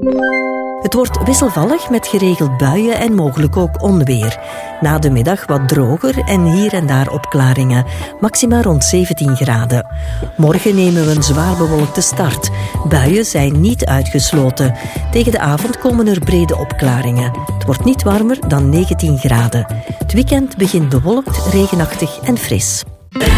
Het wordt wisselvallig met geregeld buien en mogelijk ook onweer. Na de middag wat droger en hier en daar opklaringen. Maxima rond 17 graden. Morgen nemen we een zwaar bewolkte start. Buien zijn niet uitgesloten. Tegen de avond komen er brede opklaringen. Het wordt niet warmer dan 19 graden. Het weekend begint bewolkt, regenachtig en fris.